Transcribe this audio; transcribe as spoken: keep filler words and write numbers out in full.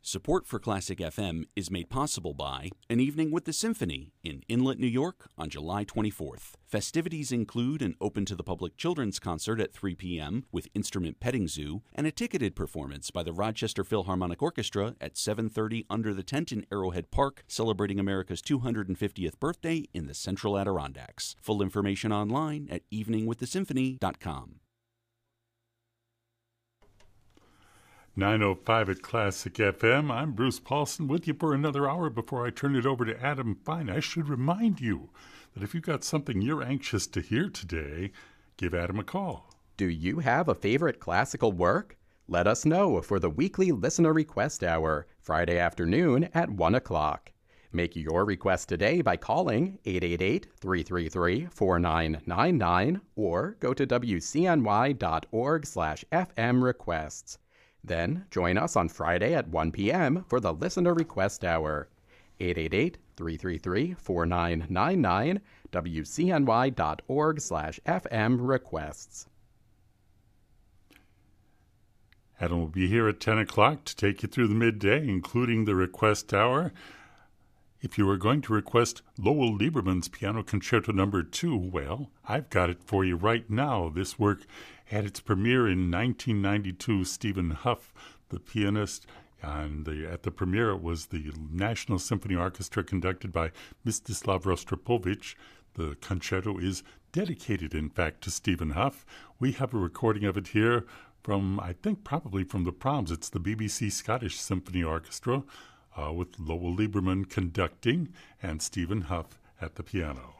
Support for Classic F M is made possible by An Evening with the Symphony in Inlet, New York on July twenty-fourth. Festivities include an open-to-the-public children's concert at three p.m. with Instrument Petting Zoo and a ticketed performance by the Rochester Philharmonic Orchestra at seven thirty under the tent in Arrowhead Park, celebrating America's two hundred fiftieth birthday in the Central Adirondacks. Full information online at evening with the symphony dot com. nine oh five at Classic F M. I'm Bruce Paulson with you for another hour before I turn it over to Adam Fine. I should remind you that if you've got something you're anxious to hear today, give Adam a call. Do you have a favorite classical work? Let us know for the weekly Listener Request Hour, Friday afternoon at one o'clock. Make your request today by calling eight eight eight, three three three, four nine nine nine or go to w c n y dot org slash f m requests. Then join us on Friday at one p.m. for the Listener Request Hour. eight eight eight, three three three, four nine nine nine, w c n y dot org slash f m requests. Adam will be here at ten o'clock to take you through the midday, including the Request Hour. If you are going to request Lowell Lieberman's Piano Concerto Number two, well, I've got it for you right now. This work had its premiere in nineteen ninety-two. Stephen Huff, the pianist, and the, at the premiere it was the National Symphony Orchestra conducted by Mstislav Rostropovich. The concerto is dedicated, in fact, to Stephen Huff. We have a recording of it here from, I think, probably from the Proms. It's the B B C Scottish Symphony Orchestra uh, with Lowell Lieberman conducting and Stephen Huff at the piano.